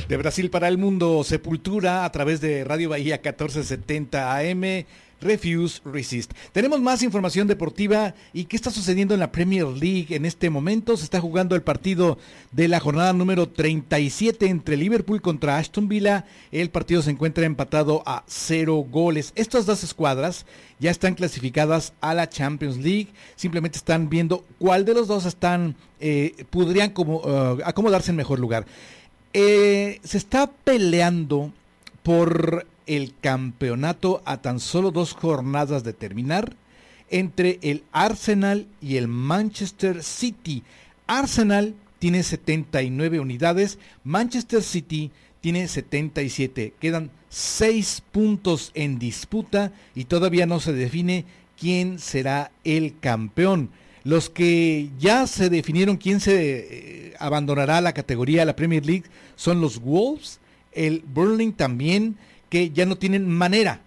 De Brasil para el mundo, Sepultura a través de Radio Bahía 1470 AM, Refuse Resist. Tenemos más información deportiva y qué está sucediendo en la Premier League en este momento. Se está jugando el partido de la jornada número 37 entre Liverpool contra Aston Villa. El partido se encuentra empatado a 0 goles. Estas dos escuadras ya están clasificadas a la Champions League. Simplemente están viendo cuál de los dos podrían acomodarse en mejor lugar. Se está peleando por el campeonato a tan solo 2 jornadas de terminar entre el Arsenal y el Manchester City. Arsenal tiene 79 unidades, Manchester City tiene 77. Quedan 6 puntos en disputa y todavía no se define quién será el campeón. Los que ya se definieron quién se abandonará la categoría de la Premier League son los Wolves, el Burnley también, que ya no tienen manera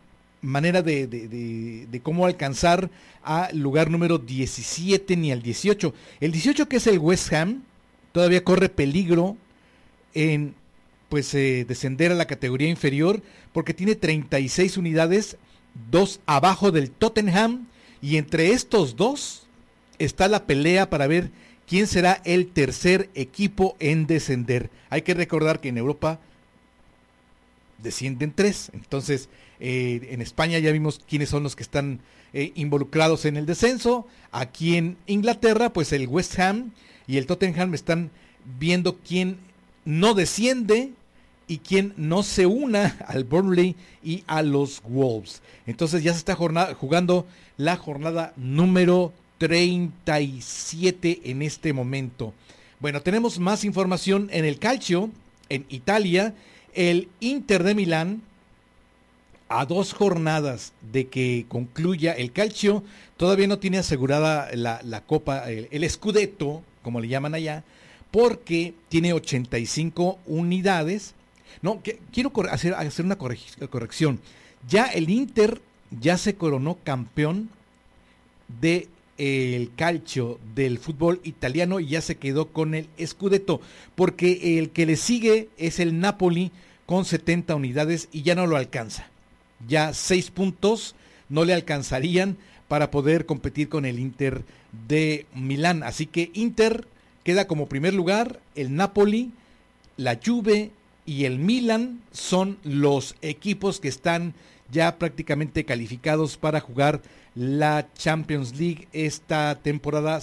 de cómo alcanzar al lugar número 17 ni al 18. El 18, que es el West Ham, todavía corre peligro en descender a la categoría inferior porque tiene 36 unidades, 2 abajo del Tottenham, y entre estos dos está la pelea para ver quién será el tercer equipo en descender. Hay que recordar que en Europa descienden 3, entonces en España ya vimos quiénes son los que están involucrados en el descenso. Aquí en Inglaterra, pues el West Ham y el Tottenham están viendo quién no desciende y quién no se una al Burnley y a los Wolves. Entonces ya se está jugando la jornada número 37 en este momento. Bueno, tenemos más información en el calcio, en Italia. El Inter de Milán, a 2 jornadas de que concluya el calcio, todavía no tiene asegurada la copa, el Scudetto, como le llaman allá, porque tiene 85 unidades. No, quiero hacer una corrección. Ya el Inter ya se coronó campeón de el calcio del fútbol italiano y ya se quedó con el Scudetto, porque el que le sigue es el Napoli con 70 unidades y ya no lo alcanza. Ya 6 puntos no le alcanzarían para poder competir con el Inter de Milán. Así que Inter queda como primer lugar, el Napoli, la Juve y el Milan son los equipos que están ya prácticamente calificados para jugar la Champions League esta temporada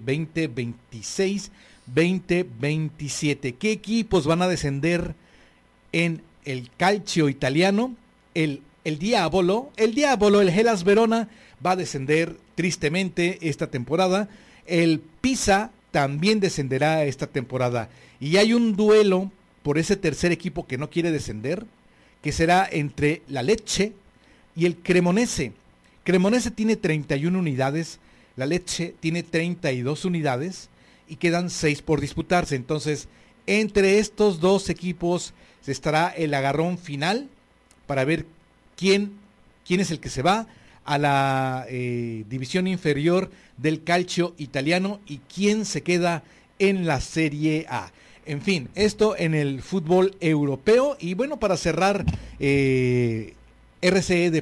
2026-2027. ¿Qué equipos van a descender en el calcio italiano? El Diavolo, el Hellas Verona va a descender tristemente esta temporada. El Pisa también descenderá esta temporada. Y hay un duelo por ese tercer equipo que no quiere descender, que será entre la Lecce y el Cremonese. Cremonese tiene 31 unidades, la Lecce tiene 32 unidades y quedan 6 por disputarse. Entonces, entre estos dos equipos se estará el agarrón final para ver quién es el que se va a la división inferior del calcio italiano y quién se queda en la Serie A. En fin, esto en el fútbol europeo. Y bueno, para cerrar, RCE de